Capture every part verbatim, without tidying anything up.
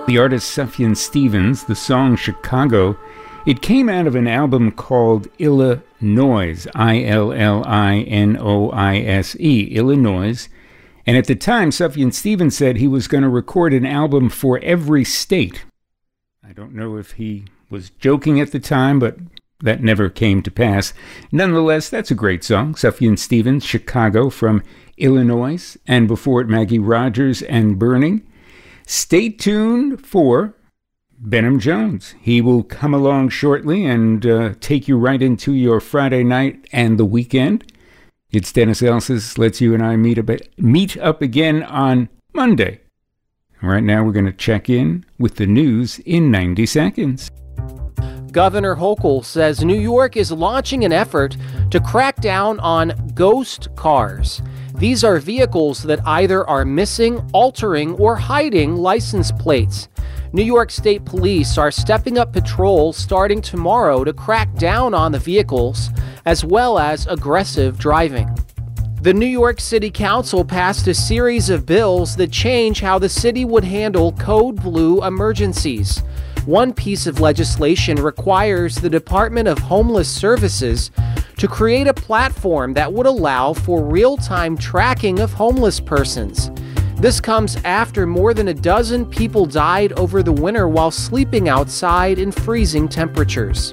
The artist Sufjan Stevens, the song Chicago, it came out of an album called Illinois, I L L I N O I S E, Illinois. And at the time, Sufjan Stevens said he was going to record an album for every state. I don't know if he was joking at the time, but that never came to pass. Nonetheless, that's a great song, Sufjan Stevens, Chicago, from Illinois, and before it, Maggie Rogers and Burning. Stay tuned for Benham Jones. He will come along shortly and uh, take you right into your Friday night and the weekend. It's Dennis Elsas. Let's you and I meet up, meet up again on Monday. Right now, we're going to check in with the news in ninety seconds. Governor Hochul says New York is launching an effort to crack down on ghost cars. These are vehicles that either are missing, altering, or hiding license plates. New York State Police are stepping up patrols starting tomorrow to crack down on the vehicles, as well as aggressive driving. The New York City Council passed a series of bills that change how the city would handle Code Blue emergencies. One piece of legislation requires the Department of Homeless Services to create a platform that would allow for real-time tracking of homeless persons. This comes after more than a dozen people died over the winter while sleeping outside in freezing temperatures.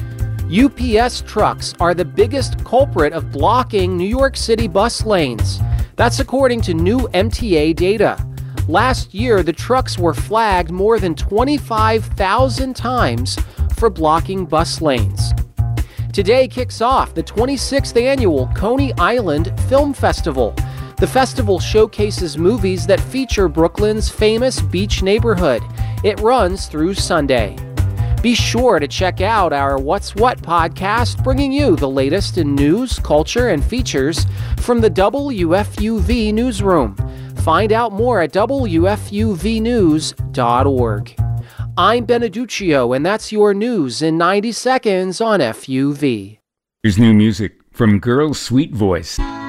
U P S trucks are the biggest culprit of blocking New York City bus lanes. That's according to new M T A data. Last year, the trucks were flagged more than twenty-five thousand times for blocking bus lanes. Today kicks off the twenty-sixth annual Coney Island Film Festival. The festival showcases movies that feature Brooklyn's famous beach neighborhood. It runs through Sunday. Be sure to check out our What's What podcast, bringing you the latest in news, culture, and features from the W F U V newsroom. Find out more at W F U V news dot org. I'm Beneduccio, and that's your news in ninety seconds on F U V. Here's new music from Girl's Sweet Voice.